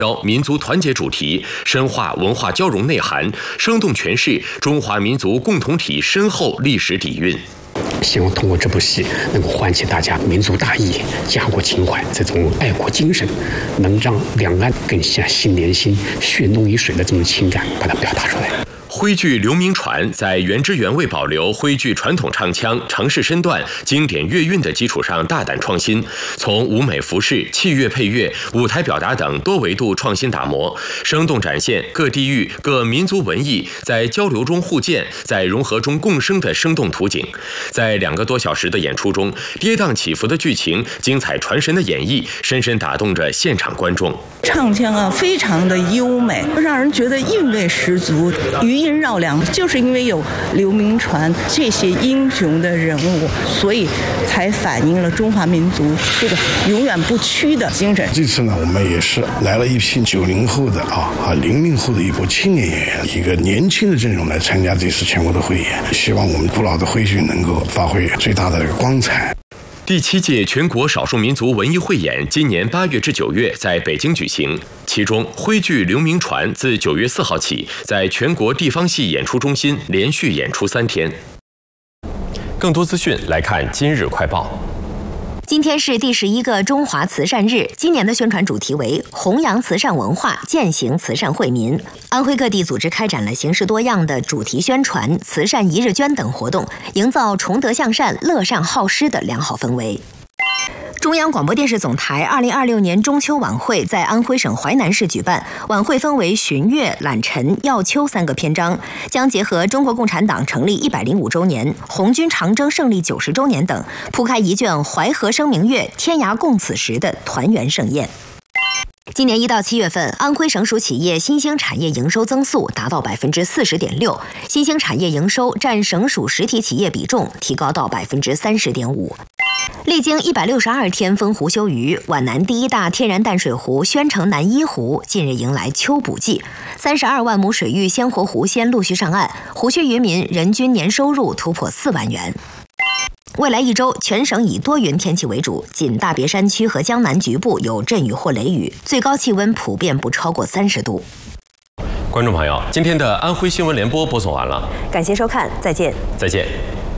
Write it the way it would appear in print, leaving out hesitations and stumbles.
民族团结主题，深化文化交融内涵，生动诠释中华民族共同体深厚历史底蕴。 希望通过这部戏能够唤起大家民族大义、家国情怀这种爱国精神，能让两岸更像心连心、血浓于水的这种情感把它表达出来。 徽剧《刘铭传》在原汁原味保留徽剧传统唱腔、城市身段、经典乐韵的基础上大胆创新，从舞美服饰、器乐配乐、舞台表达等多维度创新打磨，生动展现各地域、各民族文艺在交流中互鉴、在融合中共生的生动图景。在2个多小时的演出中，跌宕起伏的剧情、精彩传神的演绎，深深打动着现场观众。 唱腔非常的优美，让人觉得韵味十足，余音绕梁。就是因为有刘铭传这些英雄的人物，所以才反映了中华民族这个永远不屈的精神。 这次呢，我们也是来了一批90后的00后的一波青年演员，一个年轻的阵容来参加这次全国的汇演，希望我们古老的徽剧能够发挥最大的这个光彩。 第7届全国少数民族文艺汇演今年8月至9月在北京举行，其中徽剧《刘铭传》自9月4号起在全国地方戏演出中心连续演出3天。更多资讯来看今日快报。 今天是第11个中华慈善日，今年的宣传主题为弘扬慈善文化，践行慈善惠民。安徽各地组织开展了形式多样的主题宣传、慈善一日捐等活动，营造崇德向善、乐善好施的良好氛围。中央广播电视总台2026年中秋晚会在安徽省淮南市举办，晚会分为巡阅、揽晨、耀秋3个篇章，将结合中国共产党成立105周年、红军长征胜利90周年等，铺开一卷淮河生明月，天涯共此时的团圆盛宴。今年1到7月份，安徽省属企业新兴产业营收增速达到40.6%，新兴产业营收占省属实体企业比重提高到30.5%。历经162天封湖修鱼，皖南第1大天然淡水湖宣城南一湖近日迎来秋捕季，32万亩水域鲜活湖鲜陆续上岸，湖区渔民人均年收入突破4万元。未来1周，全省以多云天气为主，仅大别山区和江南局部有阵雨或雷雨，最高气温普遍不超过30度。 观众朋友，今天的安徽新闻联播播送完了， 感谢收看，再见。 再见。